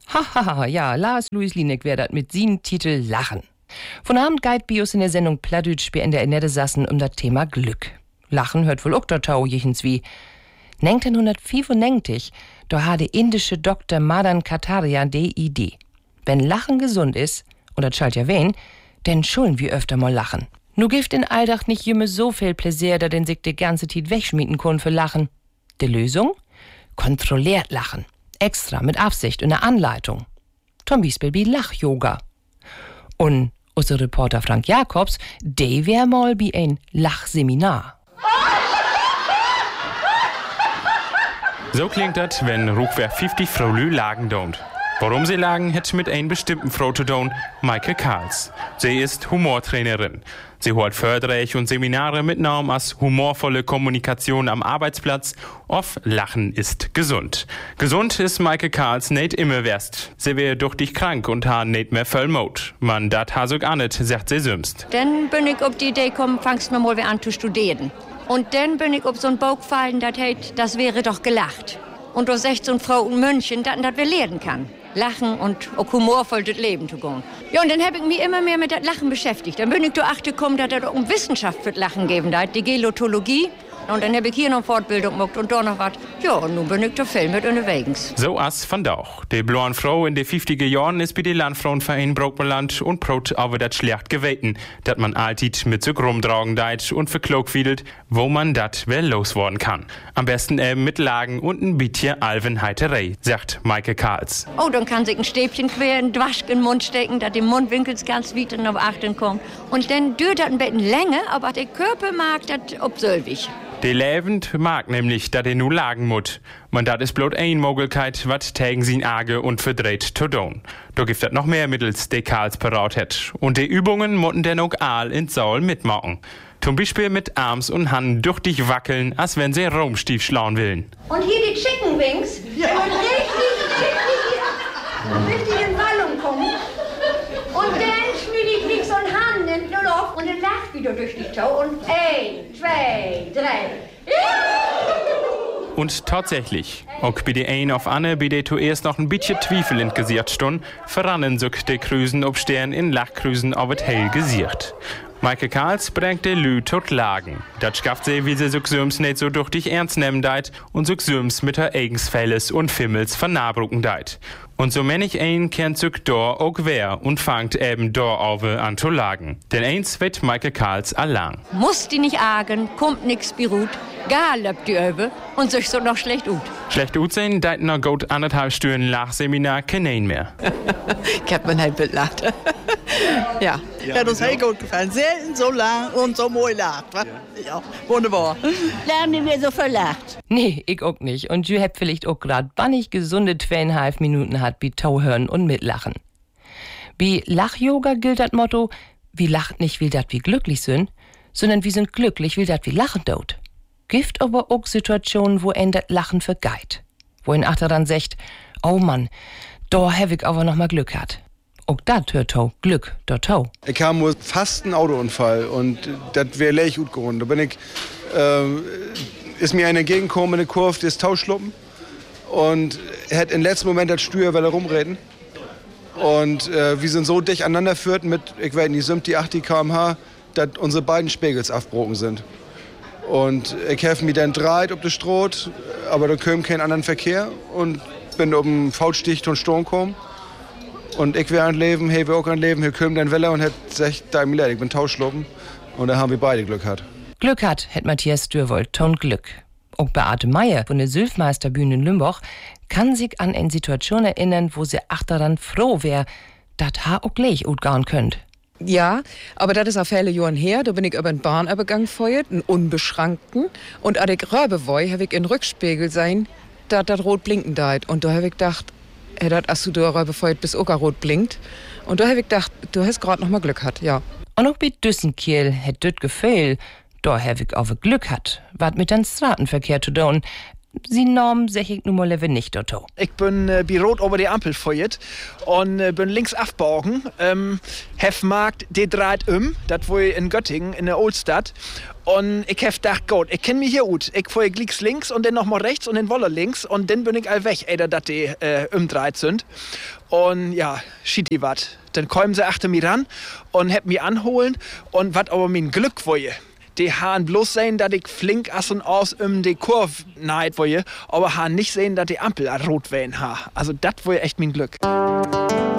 Hahaha, ja, Lars Louis Lienek wär dat mit seinem Titel Lachen. Von Abend geht Bios in der Sendung Plattdeutsch bei NDR sassen das Thema Glück. Lachen hört wohl auch dort tau jichens wie. 1995, da hat der indische Dr. Madan Kataria die Idee. Wenn Lachen gesund ist, und das schalt ja wen, denn schulden wir öfter mal lachen. Nu gibt in Alltag nicht jümme so viel Pläsier, da den sich die ganze Zeit wegschmieden können für Lachen. Die Lösung? Kontrolliert Lachen. Extra, mit Absicht und einer Anleitung. Zum Beispiel wie Lach-Yoga. Und unser Reporter Frank Jakobs, der wär mal wie ein Lachseminar. So klingt das, wenn Rückwehr 50 Frolü lagen don't. Warum sie lagen, hat mit einem bestimmten Frau zu tun, Maike Karls. Sie ist Humortrainerin. Sie holt Förderreich und Seminare mit Namen als humorvolle Kommunikation am Arbeitsplatz. Auf Lachen ist gesund. Gesund ist Maike Karls nicht immer wärst. Sie wäre durch dich krank und ha nicht mehr voll Mut. Man dat ha sogar nicht, sagt sie sümmst. Dann bin ich auf die Idee gekommen, fangst mir mal wieder an zu studieren. Und dann bin ich auf so ein Buch gefallen, das wäre doch gelacht. Und da sagt so eine Frau in München, dass wir lernen kann. Lachen und auch humorvoll das Leben zu gehen. Ja, und dann habe ich mich immer mehr mit dem Lachen beschäftigt. Dann bin ich da gekommen, dass es auch um Wissenschaft für das Lachen geben hat, die Gelotologie. Und dann habe ich hier noch Fortbildung gemacht und da noch was. Ja, und nun bin ich da viel mit unterwegs. So as van Dauch. Die blauen Frau in den 50er Jahren ist bei den Landfrauenverein Brockmerland und brot aber das schlecht geweten, dass man alltid mit so rumtragen deit und verklog wiedelt, wo man dat wel loswerden kann. Am besten eben mit Lagen und ein bisschen Alvenheiterei, sagt Maike Karls. Oh, dann kann sich ein Stäbchen quer in den Wasch in den Mund stecken, dass die Mundwinkels ganz weit auf Achten kommt. Und dann dürt das ein bisschen länger, aber der Körper mag das obsölvig. Die Lebend mag nämlich, dass er nu lagen muss. Man dat is bloß ein Möglichkeit, wat tegen sin Age und verdreht zu tun. Da gibt es noch mehr Mittels, die Karls parat hat. Und die Übungen mutten dann auch all in Saal mitmachen. Zum Beispiel mit Arms und Hand durch dich wackeln, als wenn sie Rumstief schlauen willen. Und hier die Chicken Wings, ja. richtig in Wallung kommen. Und dann schmiede ich links und Hand in den Luft und dann lacht wieder durch die Tau. Und 1, 2, 3. Und tatsächlich, auch bei der ein auf Anne, bei der zuerst noch ein bisschen Zweifel in Gesicht stund, verrannen sich die Krüsen ob Stern in Lachkrüsen auf das hell Gesicht. Maike Karls bringt die Lü tot Lagen. Das schafft sie, wie sie so Süms nicht so durch dich ernst nehmen deit und so Süms mit her Eigensfälles und Fimmels vernabrucken deit. Und so männlich ein kennt sich da auch wer und fangt eben da auf an zu lagen. Denn eins wird Maike Karls allang. Muss die nicht argen, kommt nix beruht, gar löbt die Öbe und sich so noch schlecht ut. Schlecht ut sein, deit noch gut 1,5 Stunden Lachseminar kennen mehr. Ich hab mir halt belacht. Ja, hat uns sehr gut gefallen. Selten so lang und so mooi lacht. Ja, wunderbar. Lernen wir so verlacht. Nee, ich auch nicht. Und du habt vielleicht auch grad bannig gesunde 2,5 Minuten hat wie Tauhören und mitlachen. Wie Lach-Yoga gilt das Motto, wie lacht nicht will dat wie glücklich sind, sondern wie sind glücklich will dat wie lachen dort. Gibt aber auch Situationen, wo ein dat Lachen vergeit. Wo ein Achter dann sagt, oh Mann, da hab ich aber noch mal Glück hat. Auch dat hört Glück, dort tau. Ich habe nur fast einen Autounfall und das wäre leicht gut geworden. Da bin ich, ist mir einer entgegengekommen in der Kurve, das Tauschluppen und er hat im letzten Moment das Steuerwelle rumreden. Und wir sind so dicht aneinander geführt mit, ich weiß nicht, 70, 80 km/h, dass unsere beiden Spiegels aufgebrochen sind. Und ich helfe mir dann dreht auf der Stroh, aber da kommt kein anderen Verkehr und bin um den Faulstich und Sturm gekommen. Und ich wäre ein Leben, hey, wir auch ein Leben, hier kommt dann Welle und hat gesagt, ich bin Tauschluppen. Und da haben wir beide Glück gehabt. Glück hat Matthias Stürwold, ton Glück. Auch Beate Meier von der Sülfmeisterbühne in Lümbach kann sich an eine Situation erinnern, wo sie achteran froh wäre, dass auch gleich gut gehen könnt. Ja, aber das ist auf viele Jahren her. Da bin ich über den Bahnübergang gefeuert, einen unbeschrankten. Und als ich rüber war, habe ich in den Rückspiegel sein, dass das rot blinken deit. Und da habe ich gedacht, als du da rüber feuert, bis auch rot blinkt. Und da habe ich gedacht, du hast gerade noch mal Glück gehabt, ja. Und auch bei Düssenkiel hat das Gefühl, da habe ich auch Glück hat, was mit dem Straßenverkehr zu tun. Sie norm sech ich nun mal nicht dort. Ich bin bei Rot über die Ampel feuert und bin links abgebogen. Hefmarkt, der dreht das wo in Göttingen in der Oldstadt. Und ich hab gedacht, gut, ich kenn mich hier gut. Ich fahre links und dann nochmal rechts und dann wolle links und dann bin ich all weg, dass die umdreht sind. Und ja, schiet die wat. Dann kommen sie achter mir ran und hab mich anholen und wat aber mein Glück war. Die haben bloß sehen, dass ich flink as und aus die Kurve naht war, aber haben nicht sehen, dass die Ampel rot wären. Also das war echt mein Glück.